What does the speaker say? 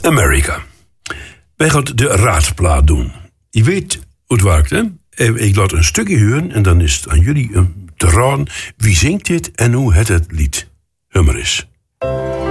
America. Wij gaan de raadplaat doen. Je weet hoe het werkt, hè? Ik laat een stukje horen en dan is het aan jullie te raden wie zingt dit en hoe het lied. Hör maar eens.